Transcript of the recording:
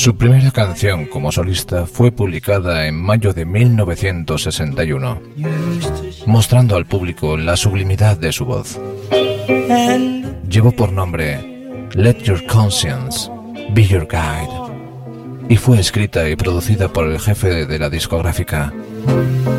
Su primera canción como solista fue publicada en mayo de 1961, mostrando al público la sublimidad de su voz. Llevó por nombre Let Your Conscience Be Your Guide y fue escrita y producida por el jefe de la discográfica,